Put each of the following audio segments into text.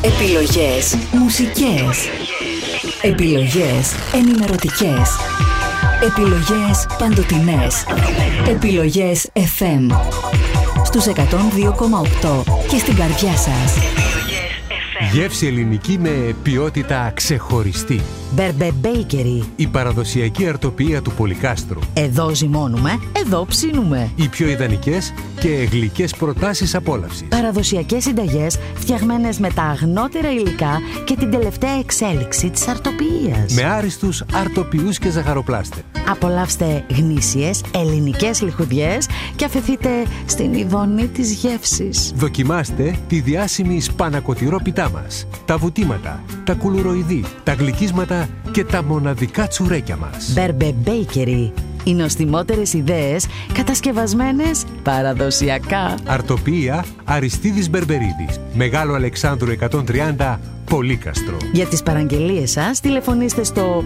Επιλογές μουσικές. Επιλογές ενημερωτικές. Επιλογές παντοτινές. Επιλογές FM. Στους 102,8 και στην καρδιά σας. Γεύση ελληνική με ποιότητα ξεχωριστή. Μπέρμπε Bakery. Η παραδοσιακή αρτοποιία του Πολυκάστρου. Εδώ ζυμώνουμε, εδώ ψήνουμε. Οι πιο ιδανικές και γλυκές προτάσεις απόλαυσης. Παραδοσιακές συνταγές φτιαγμένες με τα αγνότερα υλικά και την τελευταία εξέλιξη της αρτοποιίας. Με άριστους αρτοποιούς και ζαχαροπλάστερ. Απολαύστε γνήσιες ελληνικές λιχουδιές και αφεθείτε στην ειδονή της γεύσης. Δοκιμάστε τη διάσημη σπανακοτηρόπιτά μας. Τα βουτήματα, τα κουλουροειδή, τα γλυκίσματα και τα μοναδικά τσουρέκια μας. Μπέρμπε Bakery. Οι νοστιμότερες ιδέες κατασκευασμένες παραδοσιακά. Αρτοποιία Αριστίδης Μπερμπερίδης. Μεγάλο Αλεξάνδρου 130, Πολύκαστρο. Για τις παραγγελίες σας τηλεφωνήστε στο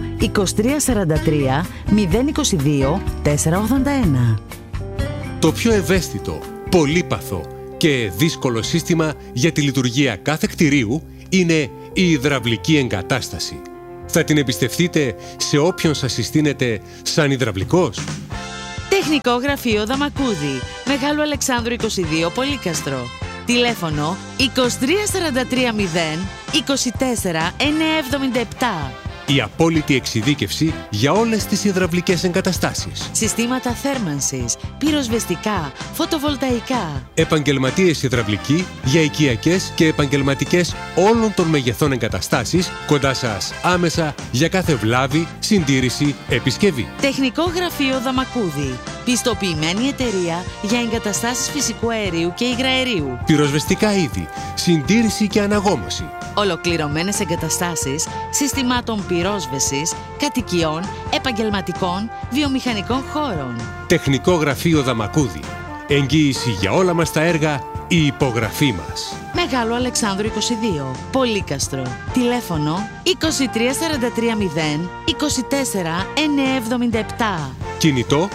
2343 022 481. Το πιο ευαίσθητο, πολύπαθο και δύσκολο σύστημα για τη λειτουργία κάθε κτηρίου είναι η υδραυλική εγκατάσταση. Θα την εμπιστευτείτε σε όποιον σας συστήνεται σαν υδραυλικός? Τεχνικό γραφείο Δαμακούδη, Μεγάλου Αλεξάνδρου 22, Πολύκαστρο. Τηλέφωνο 2343 0 24 977. Η απόλυτη εξειδίκευση για όλες τις υδραυλικές εγκαταστάσεις. Συστήματα θέρμανσης, πυροσβεστικά, φωτοβολταϊκά. Επαγγελματίες υδραυλικοί για οικιακές και επαγγελματικές όλων των μεγεθών εγκαταστάσεις, κοντά σας άμεσα για κάθε βλάβη, συντήρηση, επισκευή. Τεχνικό γραφείο Δαμακούδη. Πιστοποιημένη εταιρεία για εγκαταστάσεις φυσικού αερίου και υγραερίου. Πυροσβεστικά είδη, συντήρηση και αναγόμωση. Ολοκληρωμένες εγκαταστάσεις συστημάτων πυρόσβεσης, κατοικιών, επαγγελματικών, βιομηχανικών χώρων. Τεχνικό γραφείο Δαμακούδη. Εγγύηση για όλα μας τα έργα, η υπογραφή μας. Μεγάλο Αλεξάνδρου 22, Πολύκαστρο. Τηλέφωνο 2343 0 24 977. Κινητό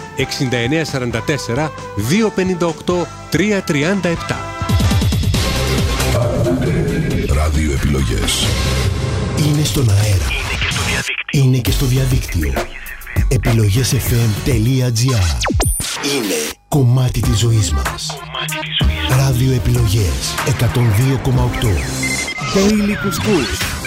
6944 258 337. Ράδιο επιλογές. Είναι στον αέρα. Είναι και στο διαδίκτυο. Επιλογές.fm.gr. Είναι κομμάτι της ζωής μας. Ράδιο επιλογές 102,8. Daily Couscous.